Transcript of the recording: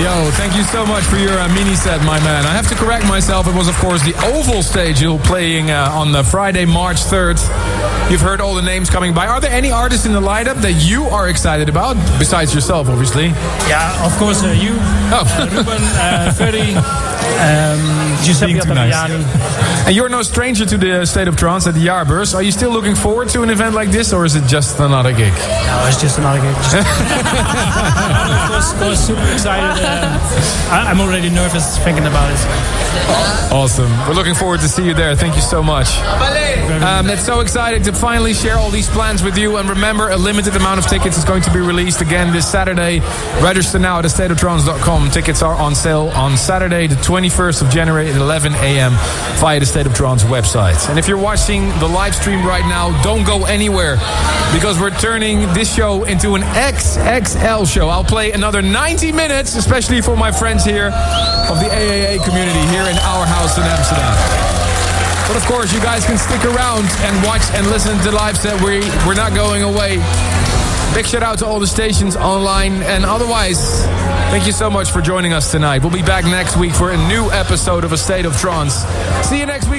Yo, thank you so much for your mini set, my man. I have to correct myself. It was, of course, the Oval Stage you're playing on the Friday, March 3rd. You've heard all the names coming by. Are there any artists in the lineup that you are excited about? Besides yourself, obviously. Yeah, of course, you. Ruben, Ferry, Giuseppe Ottaviani. And you're no stranger to the State of Trance at the Jaarbeurs. Are you still looking forward to an event like this, or is it just another gig? No, it's just another gig. Of course, super excited. I'm already nervous thinking about it. Awesome. We're looking forward to see you there. Thank you so much. It's so excited to finally share all these plans with you. And remember, a limited amount of tickets is going to be released again this Saturday. Register now at thestateoftrance.com. Tickets are on sale on Saturday, the 21st of January at 11 a.m. via the State of Trance website. And if you're watching the live stream right now, don't go anywhere, because we're turning this show into an XXL show. I'll play another 90 minutes, especially for my friends here of the AAA community here in our house in Amsterdam. But of course, you guys can stick around and watch and listen to the live set. We're not going away. Big shout out to all the stations online and otherwise. Thank you so much for joining us tonight. We'll be back next week for a new episode of A State of Trance. See you next week.